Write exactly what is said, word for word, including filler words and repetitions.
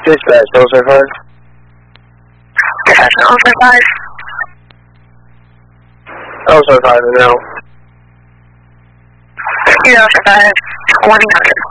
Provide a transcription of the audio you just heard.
Dispatch, oh seven five. Dispatch, oh seven five. oh seven five, now. zero seven five, one eight hundred.